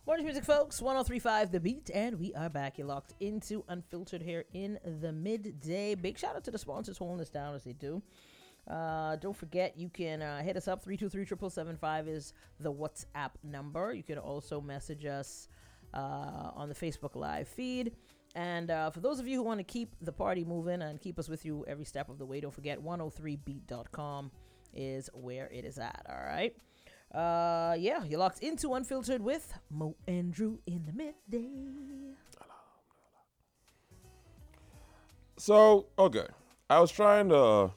Orange Music, folks. 103.5 The Beat, and we are back. You're locked into Unfiltered here in the midday. Big shout out to the sponsors holding us down as they do. Don't forget, you can hit us up. 323-777-5 is the WhatsApp number. You can also message us on the Facebook Live feed. And for those of you who want to keep the party moving and keep us with you every step of the way, don't forget 103beat.com is where it is at. All right. Yeah, you're locked into Unfiltered with Mo and Drew in the midday. So, okay. I was trying to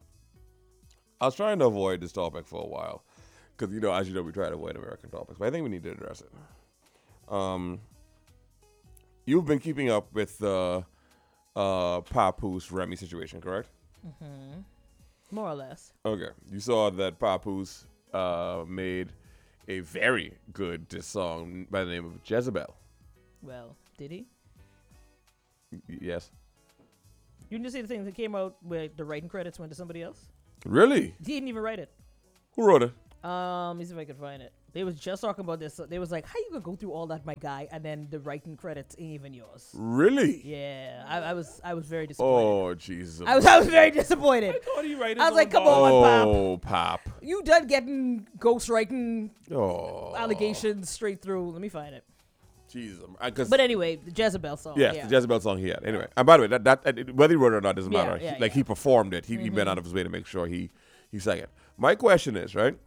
avoid this topic for a while. Because, as you know, we try to avoid American topics. But I think we need to address it. You've been keeping up with the Papoose Remy situation, correct? Mm-hmm. More or less. Okay. You saw that Papoose made a very good diss song by the name of Jezebel. Well, did he? Yes. You didn't see the thing that came out where the writing credits went to somebody else? Really? He didn't even write it. Who wrote it? Let me see if I can find it. They was just talking about this. They was like, how you gonna go through all that, my guy, and then the writing credits ain't even yours? Really? Yeah. I was very disappointed. Oh, Jesus. I was very disappointed. I thought he wrote I was like, come on, Pop. Oh, Pop. You done getting ghostwriting allegations Oh. straight through. Let me find it. Jesus. But anyway, the Jezebel song. Yes, Yeah. the Jezebel song he had. Anyway, and by the way, that whether he wrote it or not doesn't matter. Yeah, He performed it. He went out of his way to make sure he sang it. My question is, right?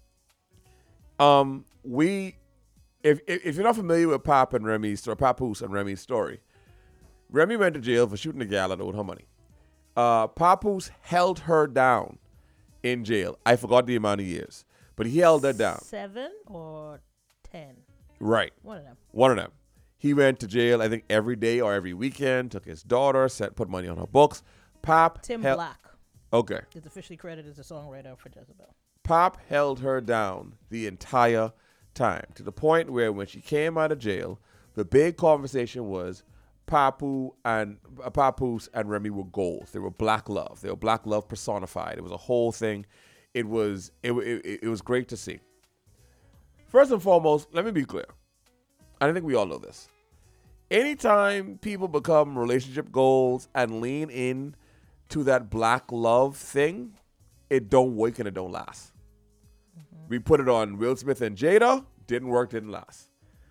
If you're not familiar with Pop and Remy's or Papoose and Remy's story, Remy went to jail for shooting a gal that owed her money. Papoose held her down in jail. I forgot the amount of years, but he held her down. 7 or 10? Right. One of them. One of them. He went to jail, I think, every day or every weekend, took his daughter, put money on her books. Tim Black Okay. is officially credited as a songwriter for Jezebel. Pop held her down the entire time, to the point where when she came out of jail, the big conversation was Papoose and Remy were goals. They were black love. They were black love personified. It was a whole thing. It was great to see. First and foremost, let me be clear. And I think we all know this. Anytime people become relationship goals and lean in to that black love thing, it don't work and it don't last. Mm-hmm. We put it on Will Smith and Jada. Didn't work, didn't last.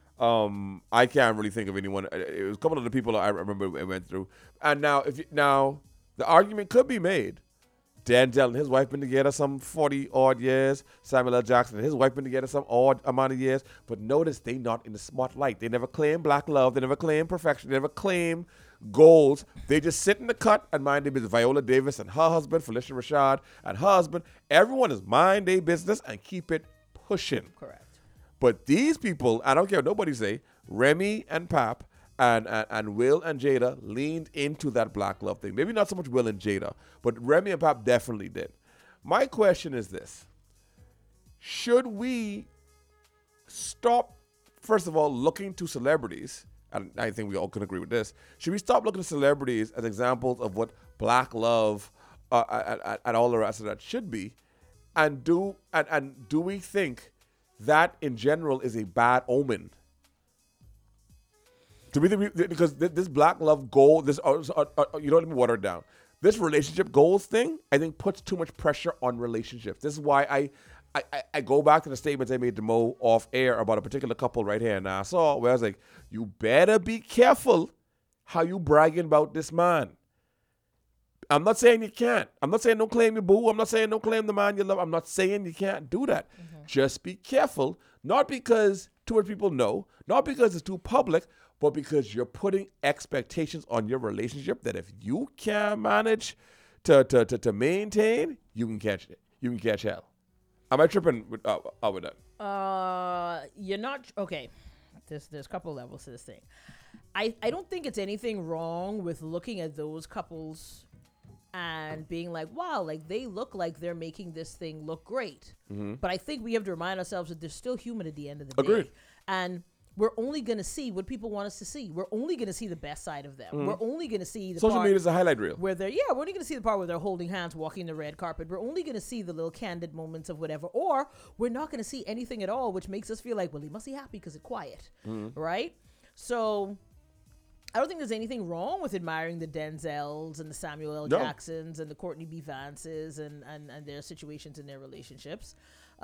I can't really think of anyone. It was a couple of the people I remember it went through. And now, the argument could be made. Denzel and his wife been together some 40-odd years. Samuel L. Jackson and his wife been together some odd amount of years. But notice they not in the spotlight. They never claim black love. They never claim perfection. They never claim goals. They just sit in the cut and mind their business. Viola Davis and her husband, Felicia Rashad and her husband. Everyone is mind their business and keep it pushing. Correct. But these people, I don't care what nobody say, Remy and Pap and Will and Jada leaned into that black love thing. Maybe not so much Will and Jada, but Remy and Pap definitely did. My question is this. Should we stop, first of all, looking to celebrities, and I think we all can agree with this, should we stop looking to celebrities as examples of what black love and all the rest of that should be, and do we think that in general is a bad omen? Because this black love goal, you don't let me water it down. This relationship goals thing, I think, puts too much pressure on relationships. This is why I go back to the statements I made to Mo off air about a particular couple right here in Nassau, where I was like, you better be careful how you bragging about this man. I'm not saying you can't. I'm not saying don't claim your boo. I'm not saying don't claim the man you love. I'm not saying you can't do that. Mm-hmm. Just be careful, not because too much people know, not because it's too public, but because you're putting expectations on your relationship that if you can't manage to maintain, you can catch it. You can catch hell. Am I tripping with that? You're not okay. There's a couple levels to this thing. I don't think it's anything wrong with looking at those couples and being like, wow, like they look like they're making this thing look great. Mm-hmm. But I think we have to remind ourselves that they're still human at the end of the Agreed. day. And we're only going to see what people want us to see. We're only going to see the best side of them. We're only going to see the Social part media is a highlight reel. where they're we're only going to see the part where they're holding hands, walking the red carpet. We're only going to see the little candid moments of whatever, or we're not going to see anything at all, which makes us feel like, well, he must be happy because it's quiet, right? So I don't think there's anything wrong with admiring the Denzels and the Samuel L. No. Jacksons and the Courtney B. Vances and their situations in their relationships.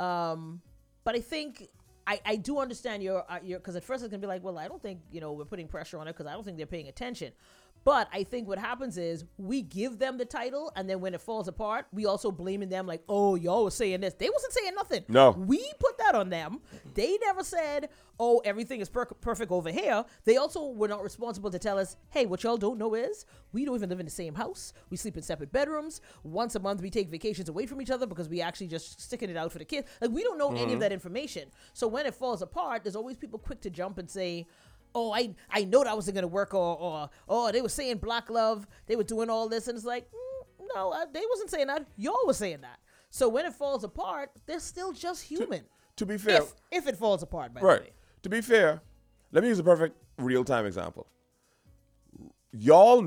But I think I do understand your because at first it's gonna be like, well, I don't think we're putting pressure on it because I don't think they're paying attention. But I think what happens is we give them the title, and then when it falls apart, we also blaming them like, oh, y'all was saying this. They wasn't saying nothing. No. We put that on them. They never said, oh, everything is perfect over here. They also were not responsible to tell us, hey, what y'all don't know is we don't even live in the same house. We sleep in separate bedrooms. Once a month, we take vacations away from each other because we actually just sticking it out for the kids. Like, we don't know any of that information. So when it falls apart, there's always people quick to jump and say, oh, I know that wasn't going to work, or oh, they were saying black love, they were doing all this, and it's like, no, they wasn't saying that. Y'all was saying that. So when it falls apart, they're still just human. To be fair, if it falls apart, by the right. way. To be fair, let me use a perfect real-time example. Y'all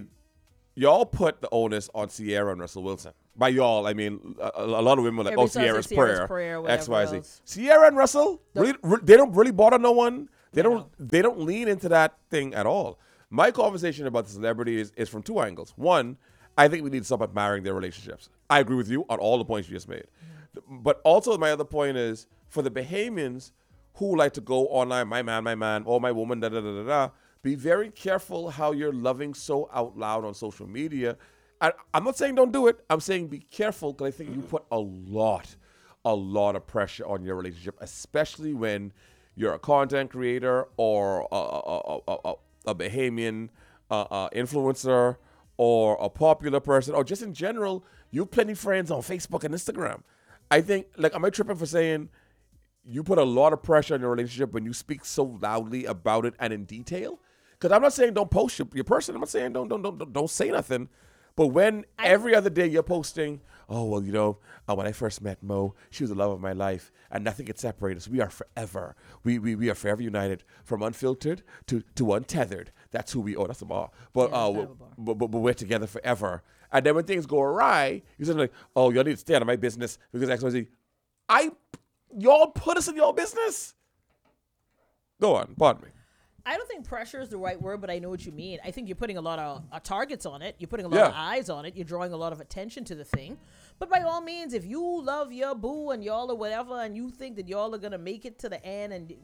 put the onus on Sierra and Russell Wilson. By y'all, I mean a lot of women were like, Every oh, time it's Sierra's Sierra's prayer, prayer, X, Y, Z. whatever else. Sierra and Russell, really, they don't really bother no one. They No. don't lean into that thing at all. My conversation about the celebrity is from two angles. One, I think we need to stop admiring their relationships. I agree with you on all the points you just made. But also my other point is, for the Bahamians who like to go online, my man, or my woman, da-da-da-da-da, be very careful how you're loving so out loud on social media. I'm not saying don't do it. I'm saying be careful, because I think you put a lot of pressure on your relationship, especially when you're a content creator or a Bahamian influencer or a popular person, or just in general, you have plenty of friends on Facebook and Instagram. I think, like, am I tripping for saying you put a lot of pressure on your relationship when you speak so loudly about it and in detail? Because I'm not saying don't post your person. I'm not saying don't say nothing. But when every other day you're posting, oh, well, when I first met Mo, she was the love of my life, and nothing could separate us. We are forever. We are forever united, from unfiltered to untethered. That's who we are. That's the bar. But, but we're together forever. And then when things go awry, you're sort of like, oh, y'all need to stay out of my business because X, Y, Z. Y'all put us in your business. Go on, pardon me. I don't think pressure is the right word, but I know what you mean. I think you're putting a lot of targets on it. You're putting a lot of eyes on it. You're drawing a lot of attention to the thing. But by all means, if you love your boo and y'all or whatever, and you think that y'all are gonna make it to the end, and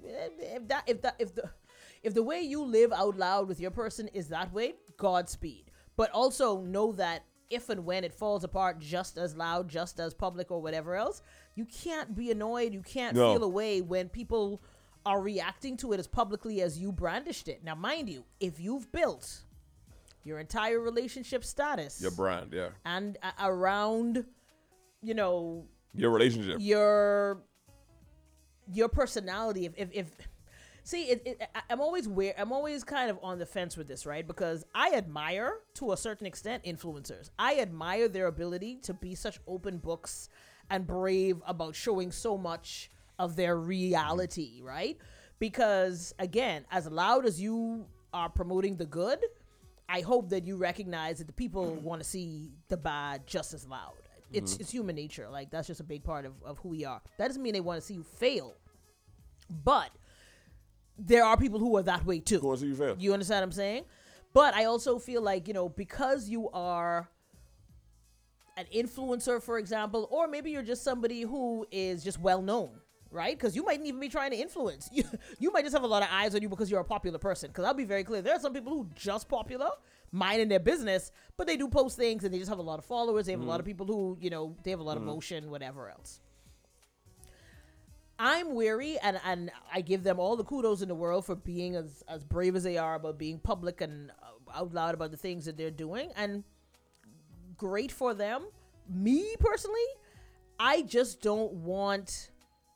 if the way you live out loud with your person is that way, Godspeed. But also know that if and when it falls apart just as loud, just as public, or whatever else, you can't be annoyed. You can't feel away when people are reacting to it as publicly as you brandished it. Now, mind you, if you've built your entire relationship status, Your brand, yeah. and around, Your relationship. your personality, if see, I'm always kind of on the fence with this, right? Because I admire, to a certain extent, influencers. I admire their ability to be such open books and brave about showing so much of their reality, right? Because, again, as loud as you are promoting the good, I hope that you recognize that the people want to see the bad just as loud. It's human nature. Like, that's just a big part of who we are. That doesn't mean they want to see you fail. But there are people who are that way too. Go and see you fail. You understand what I'm saying? But I also feel like, because you are an influencer, for example, or maybe you're just somebody who is just well known, right? Because you mightn't even be trying to influence. You might just have a lot of eyes on you because you're a popular person. Because I'll be very clear, there are some people who just popular, minding their business, but they do post things and they just have a lot of followers. They have a lot of people who, they have a lot of motion, whatever else. I'm weary, and I give them all the kudos in the world for being as brave as they are about being public and out loud about the things that they're doing, and great for them. Me personally, I just don't want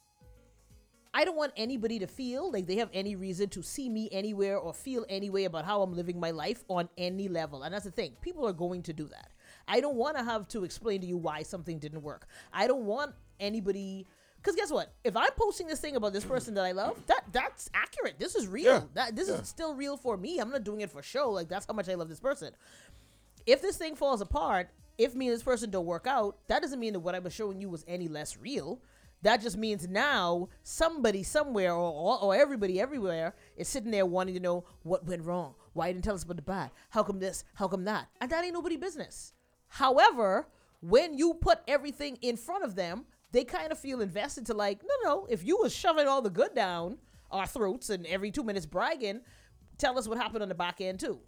anybody to feel like they have any reason to see me anywhere or feel any way about how I'm living my life on any level. And that's the thing. People are going to do that. I don't want to have to explain to you why something didn't work. I don't want anybody Because guess what? If I'm posting this thing about this person that I love, that's accurate. This is real. Yeah. This is still real for me. I'm not doing it for show. Like, that's how much I love this person. If this thing falls apart, if me and this person don't work out, that doesn't mean that what I was showing you was any less real. That just means now somebody somewhere or everybody everywhere is sitting there wanting to know what went wrong. Why you didn't tell us about the bad? How come this? How come that? And that ain't nobody business. However, when you put everything in front of them, they kind of feel invested to like, no, if you was shoving all the good down our throats and every 2 minutes bragging, tell us what happened on the back end too.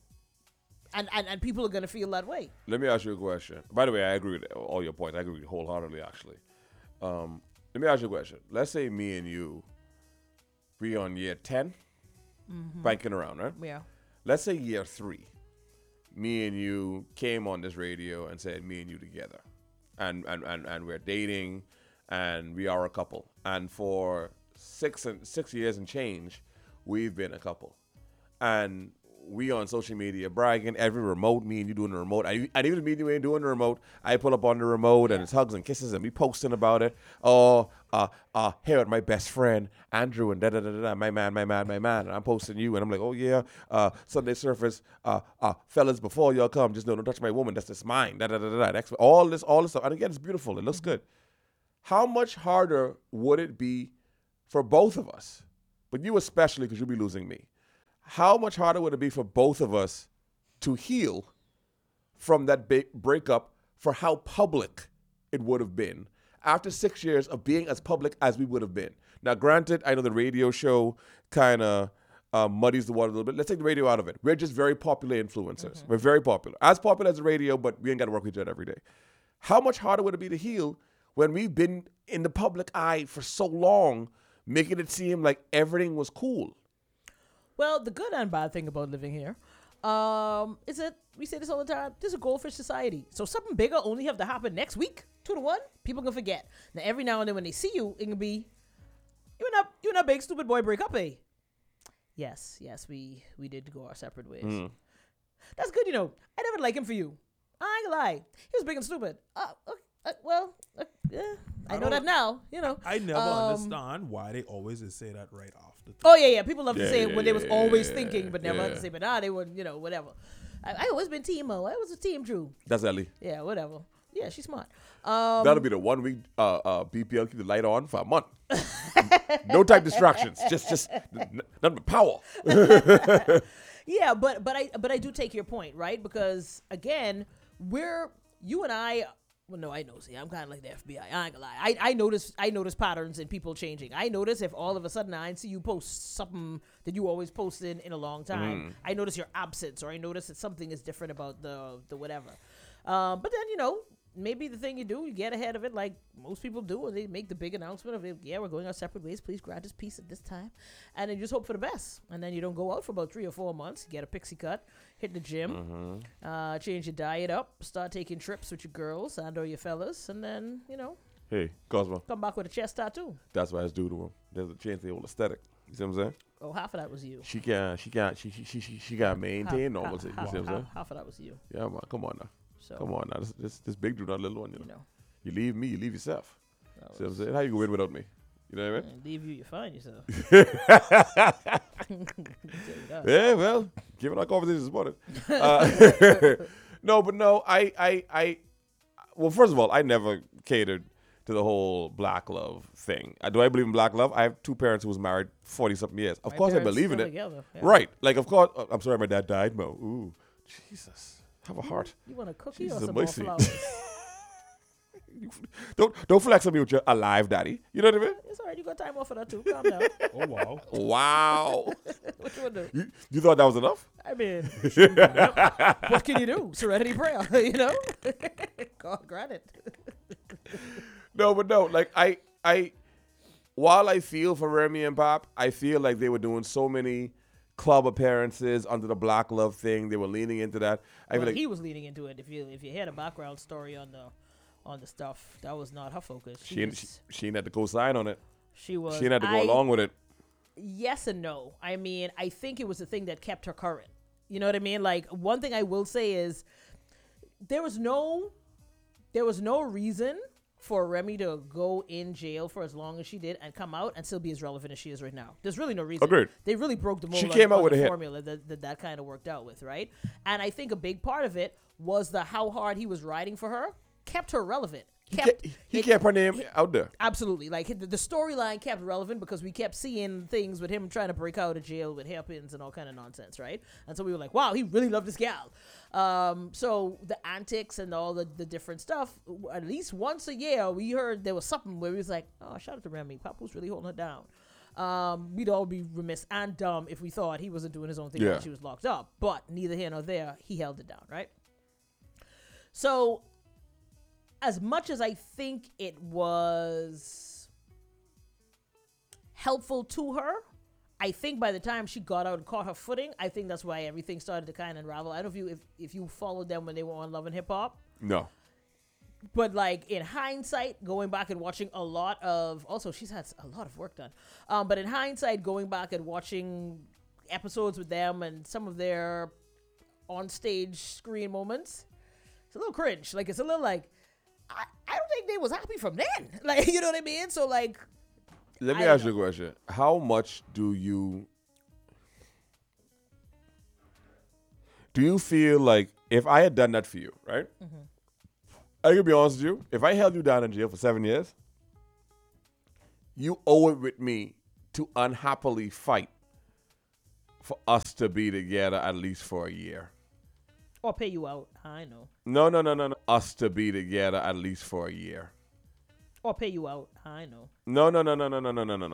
And people are going to feel that way. Let me ask you a question. By the way, I agree with all your points. I agree with you wholeheartedly, actually. Let me ask you a question. Let's say me and you, we on year 10, banking around, right? Yeah. Let's say year 3, me and you came on this radio and said me and you together. And we're dating and we are a couple. And for 6 years and change, we've been a couple. And we on social media bragging, every remote, me and you doing the remote. And even me and you ain't doing the remote. I pull up on the remote and it's hugs and kisses and we posting about it. Oh, here with my best friend, Andrew, and da-da-da-da-da, my man. And I'm posting you and I'm like, oh yeah, Sunday Surface, fellas, before y'all come, just don't touch my woman. That's just mine. Da-da-da-da-da. All this stuff. And again, it's beautiful. It looks good. How much harder would it be for both of us? But you especially, because you'll be losing me. How much harder would it be for both of us to heal from that breakup for how public it would have been after 6 years of being as public as we would have been? Now, granted, I know the radio show kind of muddies the water a little bit. Let's take the radio out of it. We're just very popular influencers. We're very popular. As popular as the radio, but we ain't got to work with each other every day. How much harder would it be to heal when we've been in the public eye for so long, making it seem like everything was cool? Well, the good and bad thing about living here is that we say this all the time. This is a goldfish society. So something bigger only have to happen next week, 2 to 1. People can forget. Now every now and then when they see you, it can be, you and that big stupid boy break up, eh? Yes, we did go our separate ways. That's good, I never like him for you. I ain't gonna lie. He was big and stupid. I know that now, I never understand why they always just say that right off the top. Oh, yeah. People love to say it when they was always thinking, but never to say, but they would, whatever. I always been Team O. I was a Team Drew. That's Ellie. Yeah, whatever. Yeah, she's smart. That'll be the 1 week BPL, keep the light on for a month. No type distractions. Just nothing but power. Yeah, but I do take your point, right? Because again, you and I. Well, no, I know. See, I'm kind of like the FBI. I ain't gonna lie. I notice patterns in people changing. I notice if all of a sudden I see you post something that you always posted in a long time. I notice your absence, or I notice that something is different about the whatever. But then maybe the thing you do, you get ahead of it like most people do, and they make the big announcement of, yeah, we're going our separate ways. Please grant us peace at this time. And then you just hope for the best. And then you don't go out for about 3 or 4 months. Get a pixie cut, hit the gym, change your diet up, start taking trips with your girls and or your fellas, and then, Hey, Cosmo. come back with a chest tattoo. That's what I do to him. There's a change the whole aesthetic. You see what I'm saying? Oh, half of that was you. She got maintain normalcy. You see what I'm saying? Half of that was you. Yeah, man. Come on now. So, Come on now. This big dude, not a little one. You leave me, you leave yourself. that See what I'm was- saying? How you gonna win without me? You know what I mean? Leave you find yourself. Yeah, well, given our conversation this morning. No, well, first of all, I never catered to the whole black love thing. Do I believe in black love? I have 2 parents who was married 40-something years. Of My course I parents believe in still it. together, yeah. Right. Like, of course, I'm sorry my dad died, Mo. Ooh, Jesus. Have a heart. You want a cookie Jesus or some more mercy. flowers? Don't flex on me with your alive daddy. You know what I mean? It's all right. You got time off for that too. Calm down. Oh, wow. Wow. What you want to do? You thought that was enough? I mean, what can you do? Serenity prayer, God grant it. No, but no. Like I, while I feel for Remy and Pop, I feel like they were doing so many club appearances under the black love thing. They were leaning into that. I feel like He was leading into it. If you had a background story on the stuff, that was not her focus. she ain't had to co-sign on it. She was. She ain't had to go along with it. Yes and no. I mean, I think it was the thing that kept her current. You know what I mean? Like, one thing I will say is there was no reason for Remy to go in jail for as long as she did and come out and still be as relevant as she is right now. There's really no reason. Agreed. They really broke the mold. She came out with the a hit. formula that kind of worked out with, right? And I think a big part of it was the how hard he was riding for her kept her relevant. He kept her name out there. Absolutely. Like the storyline kept relevant because we kept seeing things with him trying to break out of jail with hairpins and all kind of nonsense, right? And so we were like, wow, he really loved this gal. So the antics and all the different stuff, at least once a year, we heard there was something where we was like, oh, shout out to Remy. Papoose really holding her down. We'd all be remiss and dumb if we thought he wasn't doing his own thing while she was locked up. But neither here nor there, he held it down, right? So as much as I think it was helpful to her, I think by the time she got out and caught her footing, I think that's why everything started to kind of unravel. I don't know if you followed them when they were on Love and Hip Hop. No. But like in hindsight, going back and watching a lot of, also she's had a lot of work done. But in hindsight, going back and watching episodes with them and some of their on stage screen moments, it's a little cringe. Like it's a little like, I don't think they was happy from then. Like, you know what I mean? So like, let me ask you a question. How much do you feel like if I had done that for you, right? Mm-hmm. I can be honest with you. If I held you down in jail for 7 years, you owe it with me to unhappily fight for us to be together at least for a year. Or pay you out. I know. No. Us to be together at least for a year. Or pay you out. I know. No.